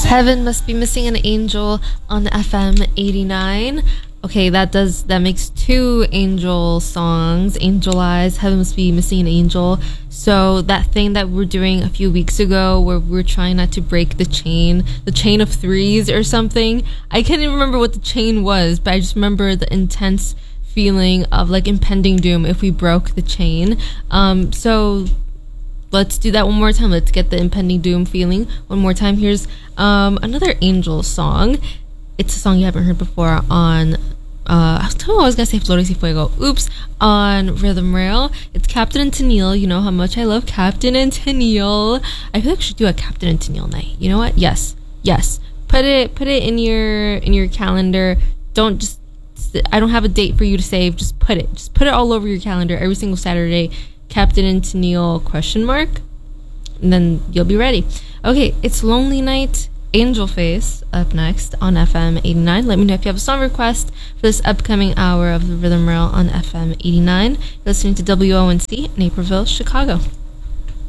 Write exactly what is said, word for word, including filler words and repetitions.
Heaven Must Be Missing an Angel on F M eighty-nine. Okay, that does that makes two angel songs. Angel Eyes, Heaven Must Be Missing an Angel. So that thing that we were doing a few weeks ago where we were trying not to break the chain, the chain of threes or something. I can't even remember what the chain was, but I just remember the intense feeling of like impending doom if we broke the chain. Um, so let's do that one more time. Let's get the impending doom feeling one more time. Here's um, another angel song. It's a song you haven't heard before on, uh, I was telling you I was going to say Flores y Fuego. Oops. On Rhythm Rail. It's Captain and Tennille. You know how much I love Captain and Tennille. I feel like we should do a Captain and Tennille night. You know what? Yes. Yes. Put it, put it in your, in your calendar. Don't just, I don't have a date for you to save. Just put it. Just put it all over your calendar every single Saturday. Captain and Tennille question mark, and then you'll be ready. Okay, it's Lonely Night, Angel Face up next on F M eighty-nine. Let me know if you have a song request for this upcoming hour of the Rhythm Rail on F M eighty-nine. You're listening to W O N C, Naperville, Chicago.